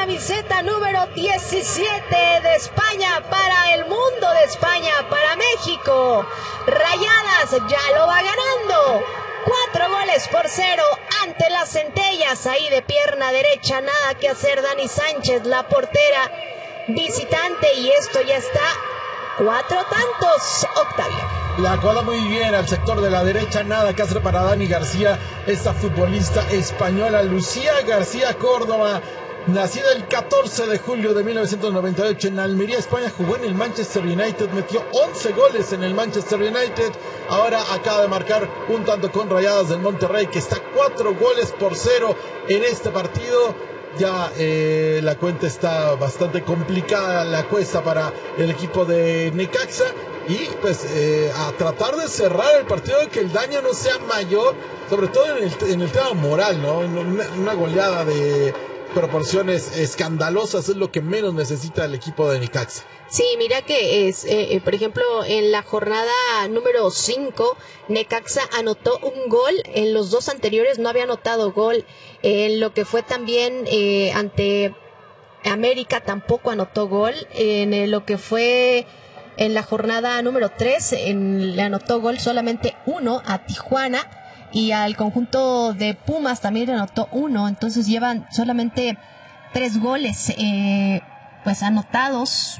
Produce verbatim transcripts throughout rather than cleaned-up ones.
camiseta número diecisiete de España para el mundo, de España para México. Rayadas ya lo va ganando. Cuatro goles por cero ante las Centellas. Ahí de pierna derecha, nada que hacer Dani Sánchez, la portera visitante. Y esto ya está cuatro tantos, Octavio. La cola muy bien al sector de la derecha, nada que hacer para Dani García, esta futbolista española. Lucía García Córdoba, nacida el catorce de julio de mil novecientos noventa y ocho en Almería, España, jugó en el Manchester United, metió once goles en el Manchester United, ahora acaba de marcar un tanto con Rayadas del Monterrey, que está cuatro goles por cero en este partido. Ya eh, la cuenta está bastante complicada, la cuesta para el equipo de Necaxa. Y pues eh, a tratar de cerrar el partido, que el daño no sea mayor, sobre todo en el, en el tema moral, ¿no? Una, una goleada de proporciones escandalosas es lo que menos necesita el equipo de Necaxa. Sí, mira que es, eh, por ejemplo, en la jornada número cinco, Necaxa anotó un gol, en los dos anteriores no había anotado gol, en lo que fue también eh, ante América tampoco anotó gol, en eh, lo que fue en la jornada número tres, en, le anotó gol solamente uno a Tijuana, y al conjunto de Pumas también le anotó uno, entonces llevan solamente tres goles eh, pues anotados.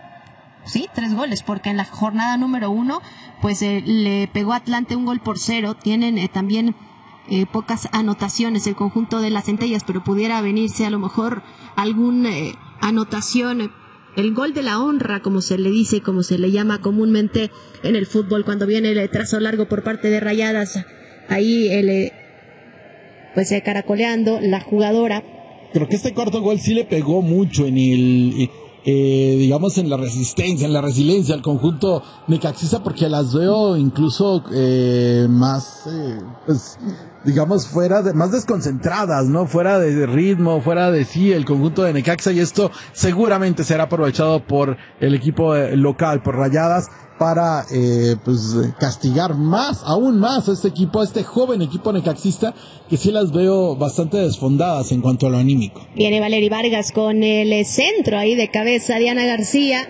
Sí, tres goles, porque en la jornada número uno, pues eh, le pegó a Atlante un gol por cero. Tienen eh, también eh, pocas anotaciones el conjunto de las Centellas, pero pudiera venirse a lo mejor alguna eh, anotación. El gol de la honra, como se le dice, como se le llama comúnmente en el fútbol, cuando viene el trazo largo por parte de Rayadas, ahí el, eh, pues eh, caracoleando la jugadora. Creo que este cuarto gol sí le pegó mucho en el... Eh, digamos en la resistencia, en la resiliencia al conjunto necaxista, porque las veo incluso eh, más, eh, pues, digamos, fuera de, más desconcentradas, ¿no? Fuera de ritmo, fuera de sí, el conjunto de Necaxa, y esto seguramente será aprovechado por el equipo eh, local, por Rayadas, para eh, pues castigar más, aún más a este equipo, a este joven equipo necaxista, que sí las veo bastante desfondadas en cuanto a lo anímico. Viene Valery Vargas con el centro ahí de cabeza, Diana García,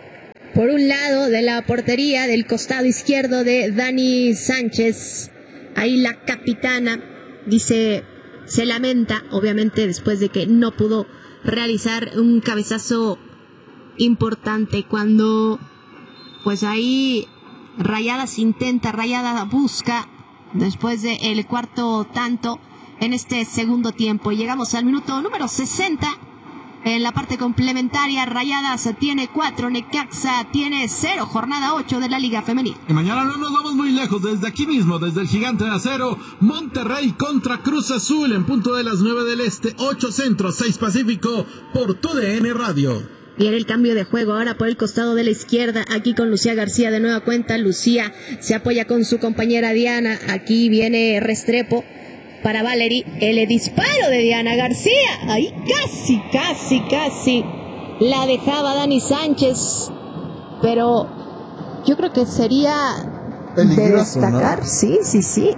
por un lado de la portería, del costado izquierdo de Dani Sánchez. Ahí la capitana dice, se lamenta, obviamente después de que no pudo realizar un cabezazo importante, cuando pues ahí Rayadas intenta, Rayadas busca después del cuarto tanto en este segundo tiempo. Llegamos al minuto número sesenta. En la parte complementaria, Rayadas tiene cuatro, Necaxa tiene cero, jornada ocho de la Liga Femenil. Y mañana no nos vamos muy lejos, desde aquí mismo, desde el Gigante de Acero, Monterrey contra Cruz Azul, en punto de las nueve del Este, ocho Centro, seis Pacífico, por tu D N Radio. Viene el cambio de juego ahora por el costado de la izquierda, aquí con Lucía García de nueva cuenta. Lucía se apoya con su compañera Diana, aquí viene Restrepo para Valery, el disparo de Diana García, ahí casi, casi, casi la dejaba Dani Sánchez, pero yo creo que sería peligroso, de destacar, ¿no? Sí, sí, sí.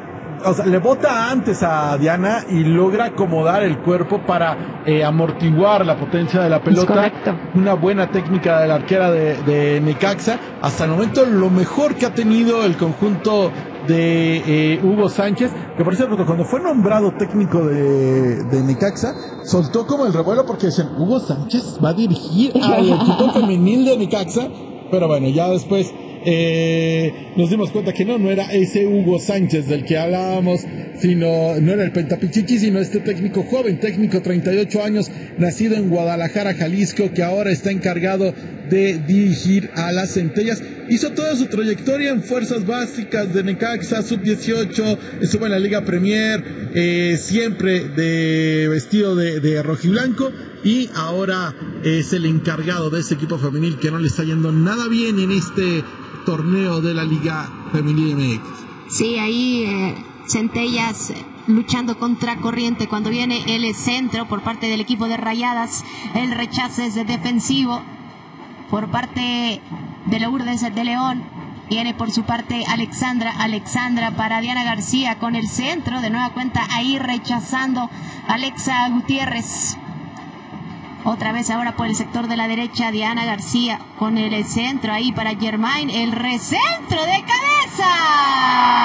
O sea, le bota antes a Diana y logra acomodar el cuerpo para eh, amortiguar la potencia de la pelota. Una buena técnica de la arquera de, de Necaxa. Hasta el momento lo mejor que ha tenido el conjunto de eh, Hugo Sánchez, que por cierto, cuando fue nombrado técnico de, de Necaxa, soltó como el revuelo porque decían, Hugo Sánchez va a dirigir al equipo femenil de Necaxa. Pero bueno, ya después eh, nos dimos cuenta que no, no era ese Hugo Sánchez del que hablábamos, sino no era el Pentapichichi, sino este técnico joven, técnico treinta y ocho años, nacido en Guadalajara, Jalisco, que ahora está encargado de dirigir a las Centellas. Hizo toda su trayectoria en fuerzas básicas de Necaxa, sub dieciocho, estuvo en la Liga Premier, eh, siempre de vestido de, de rojiblanco, y ahora es el encargado de ese equipo femenil que no le está yendo nada bien en este torneo de la Liga Femenil M X. Sí, ahí eh, Centellas eh, luchando contra corriente cuando viene el centro por parte del equipo de Rayadas. El rechazo es defensivo por parte de Lourdes de León. Viene por su parte Alexandra, Alexandra para Diana García con el centro, de nueva cuenta ahí rechazando Alexa Gutiérrez. Otra vez ahora por el sector de la derecha, Diana García con el centro ahí para Germain, el recentro de cabeza.